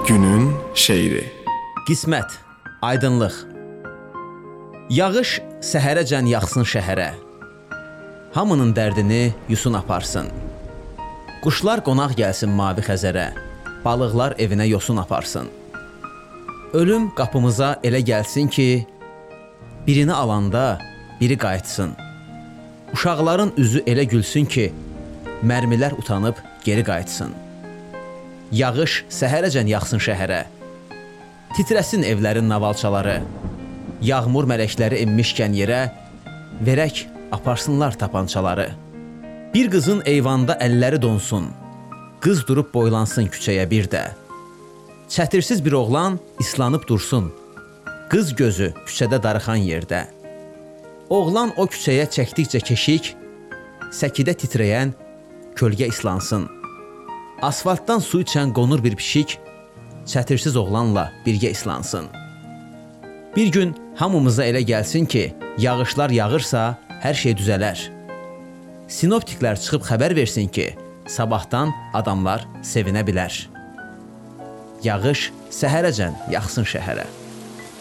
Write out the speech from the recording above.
Günün şeiri. Qismət, aydınlıq. Yağış səhərəcən yaxsın şəhərə, hamının dərdini yusun aparsın. Quşlar qonaq gəlsin mavi xəzərə, balıqlar evinə yosun aparsın. Ölüm qapımıza elə gəlsin ki, birini alanda biri qayıtsın. Uşaqların üzü elə gülsün ki, mərmilər utanıb geri qayıtsın. Yağış səhərəcən yaxsın şəhərə, titrəsin evlərin navalçaları, yağmur mələkləri inmişkən yerə, verək aparsınlar tapançaları. Bir qızın eyvanda əlləri donsun, qız durub boylansın küçəyə bir də. Çətirsiz bir oğlan islanıb dursun, qız gözü küçədə darıxan yerdə. Oğlan o küçəyə çəkdikcə keşik, səkidə titrəyən kölgə islansın. Asfaltdan su içən qonur bir pişik, çətirsiz oğlanla birgə islansın. Bir gün hamımıza elə gəlsin ki, yağışlar yağırsa hər şey düzələr. Sinoptiklər çıxıb xəbər versin ki, sabahdan adamlar sevinə bilər. Yağış səhərəcən yaxsın şəhərə.